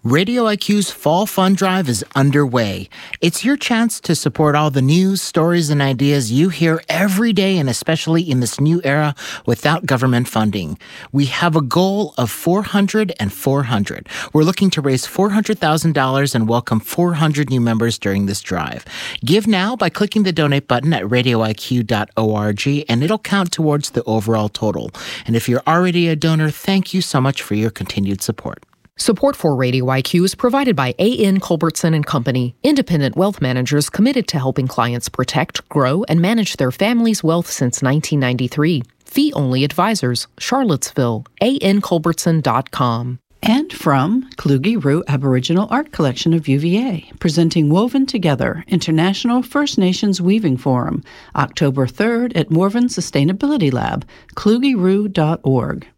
Radio IQ's Fall Fund Drive is underway. It's your chance to support all the news, stories, and ideas you hear every day, and especially in this new era without government funding. We have a goal of 400 and 400. We're looking to raise $400,000 and welcome 400 new members during this drive. Give now by clicking the donate button at radioiq.org, and it'll count towards the overall total. And if you're already a donor, thank you so much for your continued support. Support for Radio IQ is provided by A.N. Culbertson & Company, independent wealth managers committed to helping clients protect, grow, and manage their family's wealth since 1993. Fee-only advisors, Charlottesville, anculbertson.com. And from Kluge Ruhe Aboriginal Art Collection of UVA, presenting Woven Together, International First Nations Weaving Forum, October 3rd at Morven Sustainability Lab, klugeruhe.org.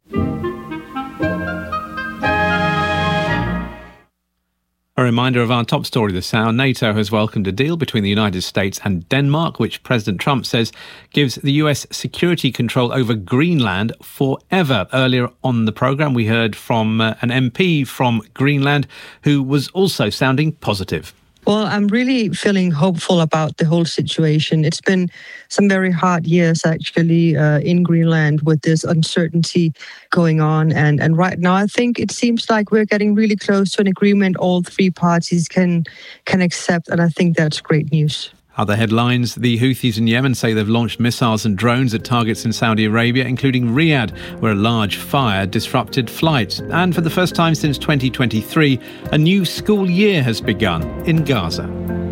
A reminder of our top story this hour. NATO has welcomed a deal between the United States and Denmark, which President Trump says gives the US security control over Greenland forever. Earlier on the programme, we heard from an MP from Greenland who was also sounding positive. Well, I'm really feeling hopeful about the whole situation. It's been some very hard years, actually, in Greenland with this uncertainty going on. And right now, I think it seems like we're getting really close to an agreement all three parties can accept. And I think that's great news. Other headlines, the Houthis in Yemen say they've launched missiles and drones at targets in Saudi Arabia, including Riyadh, where a large fire disrupted flights. And for the first time since 2023, a new school year has begun in Gaza.